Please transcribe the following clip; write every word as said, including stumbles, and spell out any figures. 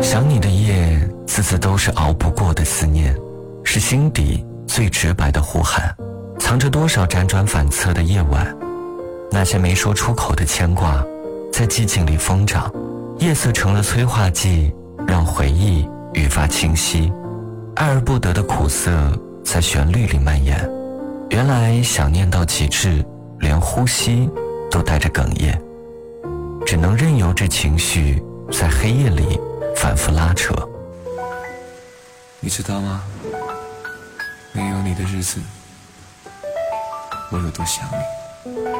想你的夜，次次都是熬不过的思念，是心底最直白的呼喊，藏着多少辗转反侧的夜晚，那些没说出口的牵挂，在寂静里疯长，夜色成了催化剂，让回忆愈发清晰，爱而不得的苦涩在旋律里蔓延。原来想念到极致，连呼吸都带着哽咽，只能任由这情绪在黑夜里反复拉扯。 你知道吗？没有你的日子，我有多想你。